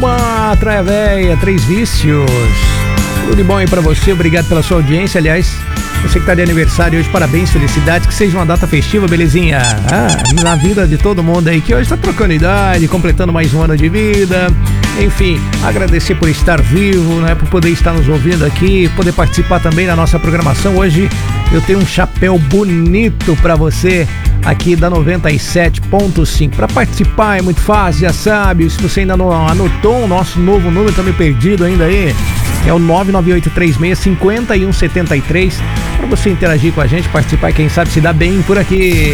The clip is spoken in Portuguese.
Uma Traia Véia, Três Vícios. Tudo de bom aí pra você, obrigado pela sua audiência. Aliás, você que tá de aniversário hoje, parabéns, felicidade, que seja uma data festiva, belezinha? Na vida de todo mundo aí que hoje tá trocando idade, completando mais um ano de vida. Enfim, agradecer por estar vivo, né? Por poder estar nos ouvindo aqui, poder participar também da nossa programação. Hoje eu tenho um chapéu bonito pra você aqui da 97.5. Para participar é muito fácil, já sabe. Se você ainda não anotou o nosso novo número, tá meio perdido ainda aí, é o 998365173 para você interagir com a gente, participar e quem sabe se dá bem por aqui.